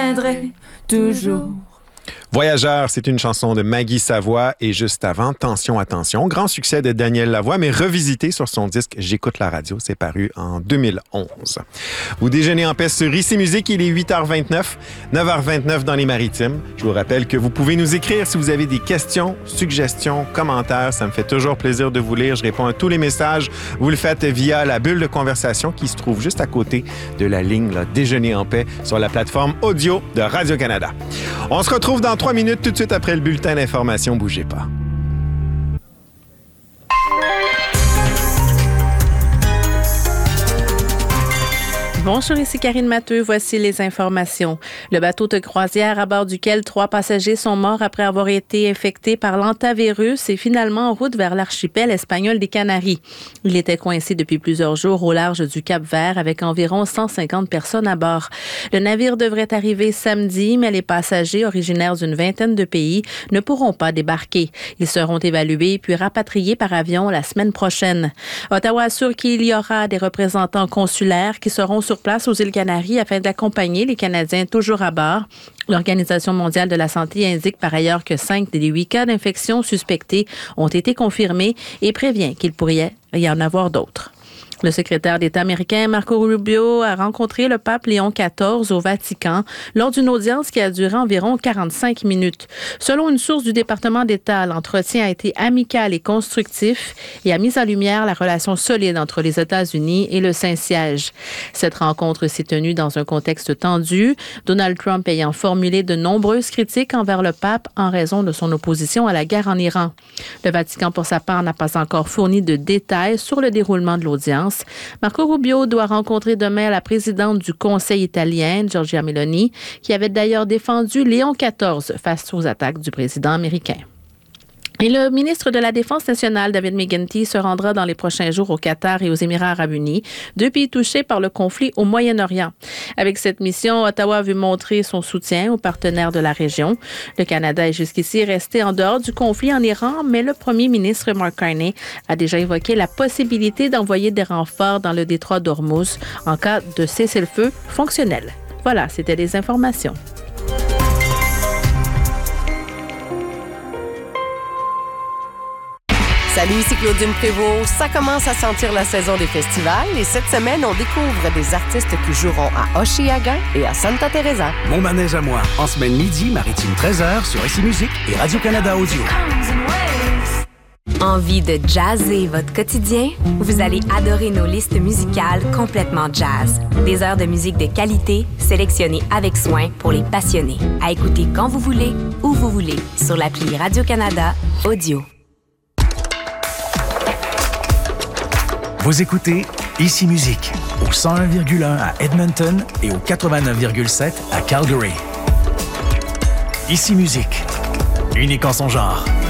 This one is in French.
reviendrai toujours. Voyageur, c'est une chanson de Maggie Savoie et juste avant, Tension, attention, grand succès de Daniel Lavoie, mais revisité sur son disque J'écoute la radio, c'est paru en 2011. Vous déjeunez en paix sur Ici Musique, il est 8h29, 9h29 dans les Maritimes. Je vous rappelle que vous pouvez nous écrire si vous avez des questions, suggestions, commentaires. Ça me fait toujours plaisir de vous lire. Je réponds à tous les messages. Vous le faites via la bulle de conversation qui se trouve juste à côté de la ligne là, Déjeuner en paix sur la plateforme audio de Radio-Canada. On se retrouve dans 3 minutes tout de suite après le bulletin d'information. Bougez pas. Bonjour, ici Karine Matteux. Voici les informations. Le bateau de croisière à bord duquel 3 passagers sont morts après avoir été infectés par l'hantavirus est finalement en route vers l'archipel espagnol des Canaries. Il était coincé depuis plusieurs jours au large du Cap-Vert avec environ 150 personnes à bord. Le navire devrait arriver samedi, mais les passagers originaires d'une vingtaine de pays ne pourront pas débarquer. Ils seront évalués puis rapatriés par avion la semaine prochaine. Ottawa assure qu'il y aura des représentants consulaires qui seront sur place aux îles Canaries afin d'accompagner les Canadiens toujours à bord. L'Organisation mondiale de la santé indique par ailleurs que 5 des 8 cas d'infection suspectés ont été confirmés et prévient qu'il pourrait y en avoir d'autres. Le secrétaire d'État américain Marco Rubio a rencontré le pape Léon XIV au Vatican lors d'une audience qui a duré environ 45 minutes. Selon une source du département d'État, l'entretien a été amical et constructif et a mis en lumière la relation solide entre les États-Unis et le Saint-Siège. Cette rencontre s'est tenue dans un contexte tendu, Donald Trump ayant formulé de nombreuses critiques envers le pape en raison de son opposition à la guerre en Iran. Le Vatican, pour sa part, n'a pas encore fourni de détails sur le déroulement de l'audience. Marco Rubio doit rencontrer demain la présidente du Conseil italien, Giorgia Meloni, qui avait d'ailleurs défendu Léon XIV face aux attaques du président américain. Et le ministre de la Défense nationale, David McGuinty, se rendra dans les prochains jours au Qatar et aux Émirats arabes unis, 2 pays touchés par le conflit au Moyen-Orient. Avec cette mission, Ottawa veut montrer son soutien aux partenaires de la région. Le Canada est jusqu'ici resté en dehors du conflit en Iran, mais le premier ministre Mark Carney a déjà évoqué la possibilité d'envoyer des renforts dans le détroit d'Ormuz en cas de cessez-le-feu fonctionnel. Voilà, c'était les informations. Salut, ici Claudine Prévost. Ça commence à sentir la saison des festivals et cette semaine, on découvre des artistes qui joueront à Hochelaga et à Santa Teresa. Mon manège à moi, en semaine midi, Maritime 13h sur Ici Musique et Radio-Canada Audio. Envie de jazzer votre quotidien? Vous allez adorer nos listes musicales complètement jazz. Des heures de musique de qualité, sélectionnées avec soin pour les passionnés. À écouter quand vous voulez, où vous voulez, sur l'appli Radio-Canada Audio. Vous écoutez Ici Musique, au 101,1 à Edmonton et au 89,7 à Calgary. Ici Musique, unique en son genre.